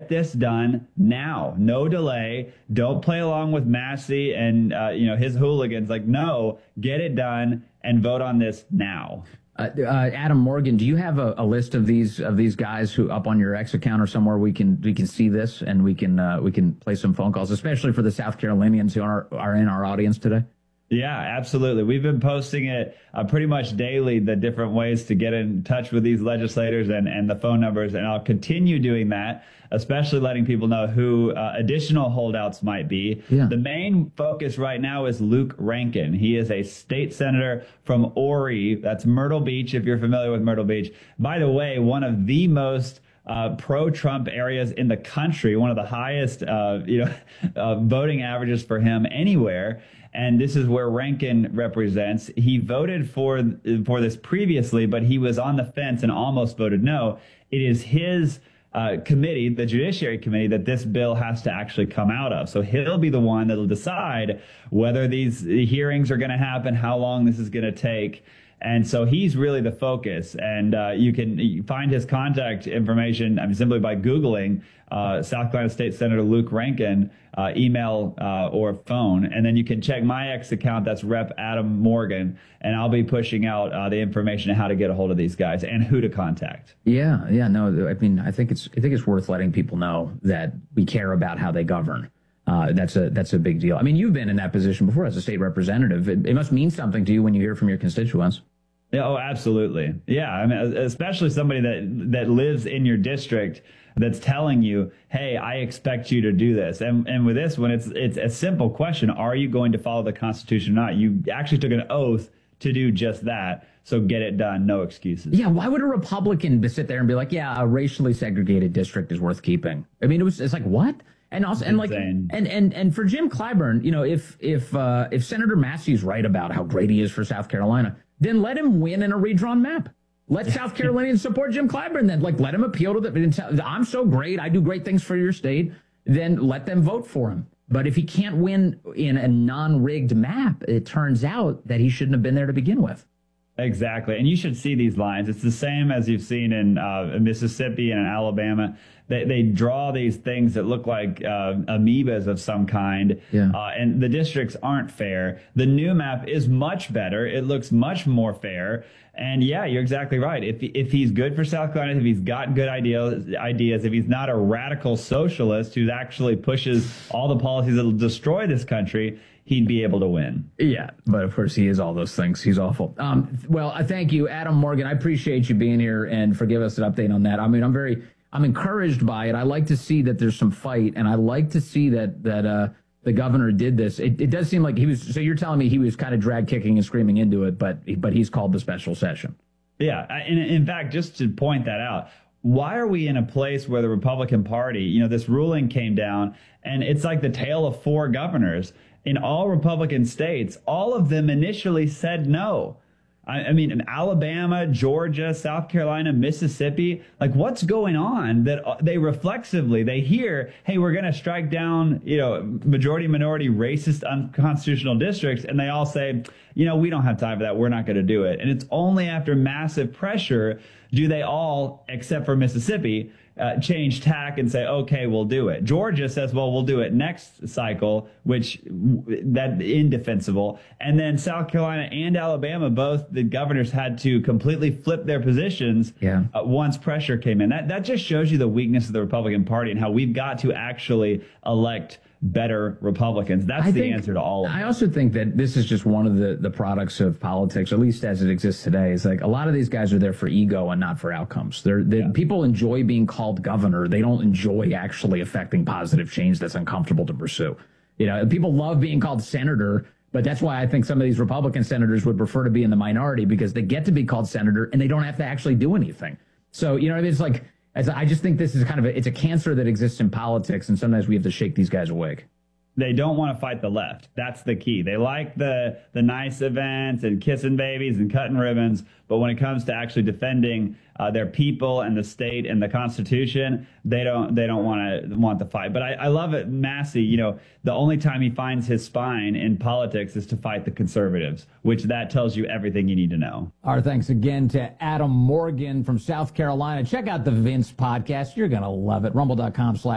get this done now. No delay. Don't play along with Massey and his hooligans. Like, no, get it done and vote on this now. Adam Morgan, do you have a list of these guys who up on your X account or somewhere we can see this and we can play some phone calls, especially for the South Carolinians who are in our audience today? Yeah, absolutely. We've been posting it pretty much daily, the different ways to get in touch with these legislators and the phone numbers. And I'll continue doing that, especially letting people know who additional holdouts might be. Yeah. The main focus right now is Luke Rankin. He is a state senator from Horry. That's Myrtle Beach, if you're familiar with Myrtle Beach. By the way, one of the most pro-Trump areas in the country, one of the highest voting averages for him anywhere. And this is where Rankin represents. He voted for this previously, but he was on the fence and almost voted no. It is his committee, the Judiciary Committee, that this bill has to actually come out of. So he'll be the one that'll decide whether these hearings are going to happen, how long this is going to take. And so he's really the focus. And you can find his contact information simply by Googling South Carolina State Senator Luke Rankin, email or phone. And then you can check my X account. That's Rep. Adam Morgan. And I'll be pushing out the information on how to get a hold of these guys and who to contact. Yeah. No, I mean, I think it's worth letting people know that we care about how they govern. That's a big deal. I mean, you've been in that position before as a state representative. It must mean something to you when you hear from your constituents. Yeah, oh, absolutely. Yeah, I mean, especially somebody that lives in your district that's telling you, hey, I expect you to do this. And with this one, it's a simple question. Are you going to follow the Constitution or not? You actually took an oath to do just that. So get it done. No excuses. Yeah. Why would a Republican sit there and be like, yeah, a racially segregated district is worth keeping? I mean, it's like, what? And also, and like, and for Jim Clyburn, if Senator Massey's right about how great he is for South Carolina, then let him win in a redrawn map. Let South Carolinians support Jim Clyburn. Then, let him appeal to the. I'm so great. I do great things for your state. Then let them vote for him. But if he can't win in a non-rigged map, it turns out that he shouldn't have been there to begin with. Exactly. And you should see these lines. It's the same as you've seen in Mississippi and in Alabama. They draw these things that look like amoebas of some kind. Yeah. And the districts aren't fair. The new map is much better. It looks much more fair. And yeah, you're exactly right. If he's good for South Carolina, if he's got good ideas, if he's not a radical socialist who actually pushes all the policies that will destroy this country, he'd be able to win. Yeah, but of course he is all those things. He's awful. Well, thank you, Adam Morgan. I appreciate you being here and for giving us an update on that. I mean, I'm encouraged by it. I like to see that there's some fight, and I like to see that the governor did this. It does seem like he was. So you're telling me he was kind of drag kicking and screaming into it, but he's called the special session. Yeah, and in fact, just to point that out. Why are we in a place where the Republican Party, this ruling came down, and it's like the tale of four governors. In all Republican states, all of them initially said no. I mean, in Alabama, Georgia, South Carolina, Mississippi, like what's going on that they hear, hey, we're going to strike down, majority, minority, racist, unconstitutional districts. And they all say, we don't have time for that. We're not going to do it. And it's only after massive pressure do they all, except for Mississippi, change tack and say, okay, we'll do it. Georgia says, well, we'll do it next cycle, which that indefensible. And then South Carolina and Alabama, both the governors had to completely flip their positions once pressure came in. That just shows you the weakness of the Republican Party and how we've got to actually elect better Republicans. That's the answer to all of it. I also think that this is just one of the products of politics, at least as it exists today. It's like a lot of these guys are there for ego and not for outcomes. People enjoy being called governor. They don't enjoy actually affecting positive change that's uncomfortable to pursue. People love being called senator, but that's why I think some of these Republican senators would prefer to be in the minority because they get to be called senator and they don't have to actually do anything. So, it's like, I just think this is it's a cancer that exists in politics, and sometimes we have to shake these guys awake. They don't want to fight the left. That's the key. They like the nice events and kissing babies and cutting ribbons, but when it comes to actually defending their people and the state and the Constitution, they don't want the fight. But I love it, Massey. The only time he finds his spine in politics is to fight the conservatives, which that tells you everything you need to know. Our thanks again to Adam Morgan from South Carolina. Check out the Vince podcast. You're gonna love it. Rumble.com/.